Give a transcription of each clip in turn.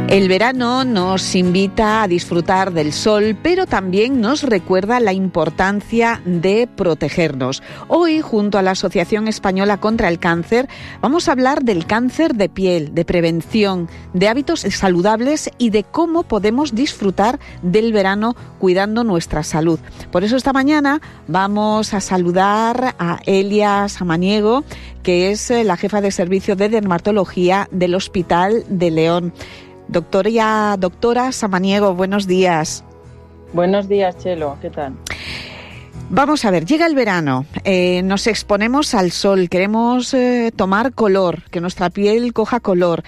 El verano nos invita a disfrutar del sol, pero también nos recuerda la importancia de protegernos. Hoy, junto a la Asociación Española contra el Cáncer, vamos a hablar del cáncer de piel, de prevención, de hábitos saludables y de cómo podemos disfrutar del verano cuidando nuestra salud. Por eso esta mañana vamos a saludar a Elia Samaniego, que es la jefa de servicio de dermatología del Hospital de León. Doctora Samaniego, buenos días. Buenos días, Chelo, ¿qué tal? Vamos a ver, llega el verano, nos exponemos al sol, queremos tomar color, que nuestra piel coja color.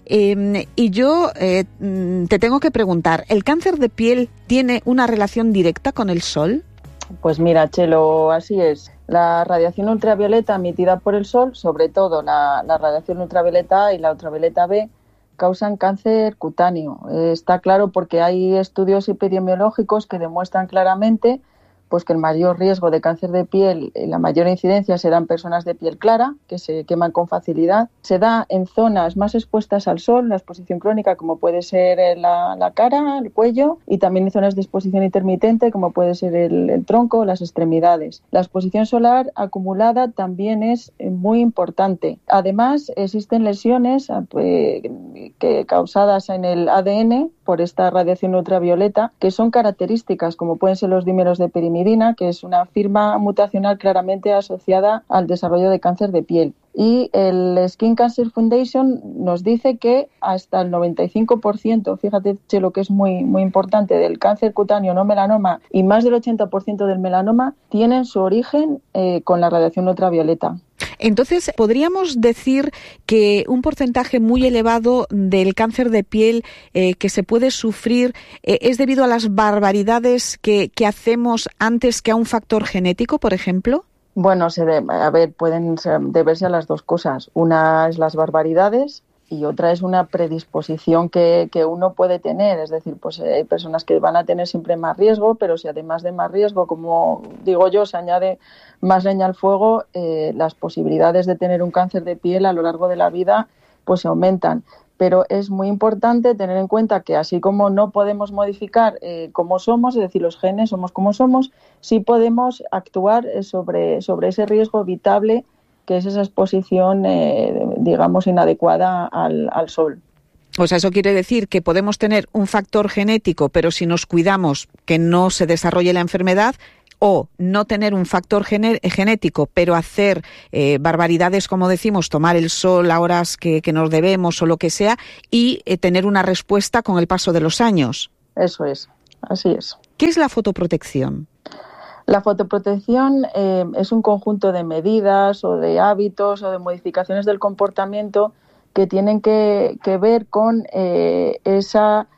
Y yo te tengo que preguntar, ¿el cáncer de piel tiene una relación directa con el sol? Pues mira, Chelo, así es. La radiación ultravioleta emitida por el sol, sobre todo la radiación ultravioleta A y la ultravioleta B, causan cáncer cutáneo. Está claro porque hay estudios epidemiológicos que demuestran claramente pues que el mayor riesgo de cáncer de piel, la mayor incidencia se da en personas de piel clara, que se queman con facilidad. Se da en zonas más expuestas al sol, la exposición crónica, como puede ser la cara, el cuello, y también en zonas de exposición intermitente, como puede ser el tronco o las extremidades. La exposición solar acumulada también es muy importante. Además, existen lesiones causadas en el ADN por esta radiación ultravioleta, que son características, como pueden ser los dímeros de pirimidina, que es una firma mutacional claramente asociada al desarrollo de cáncer de piel. Y el Skin Cancer Foundation nos dice que hasta el 95%, fíjate, Chelo, que es muy, muy importante, del cáncer cutáneo no melanoma y más del 80% del melanoma tienen su origen con la radiación ultravioleta. Entonces, ¿podríamos decir que un porcentaje muy elevado del cáncer de piel que se puede sufrir es debido a las barbaridades que hacemos antes que a un factor genético, por ejemplo? Bueno, pueden deberse a las dos cosas. Una es las barbaridades y otra es una predisposición que uno puede tener. Es decir, pues hay personas que van a tener siempre más riesgo, pero si además de más riesgo, como digo yo, se añade más leña al fuego, las posibilidades de tener un cáncer de piel a lo largo de la vida pues se aumentan. Pero es muy importante tener en cuenta que así como no podemos modificar cómo somos, es decir, los genes somos como somos, sí podemos actuar sobre ese riesgo evitable que es esa exposición, digamos, inadecuada al sol. O sea, eso quiere decir que podemos tener un factor genético, pero si nos cuidamos que no se desarrolle la enfermedad, o no tener un factor genético, pero hacer barbaridades, como decimos, tomar el sol a horas que nos debemos o lo que sea, y tener una respuesta con el paso de los años. Eso es, así es. ¿Qué es la fotoprotección? La fotoprotección es un conjunto de medidas o de hábitos o de modificaciones del comportamiento que tienen que ver con esa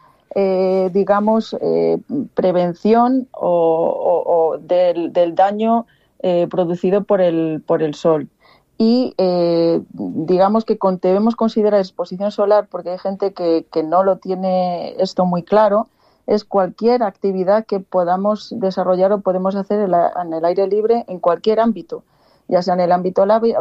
prevención o del daño producido por el sol. Y digamos que debemos considerar exposición solar, porque hay gente que no lo tiene esto muy claro, es cualquier actividad que podamos desarrollar o podemos hacer en el aire libre en cualquier ámbito, ya sea en el ámbito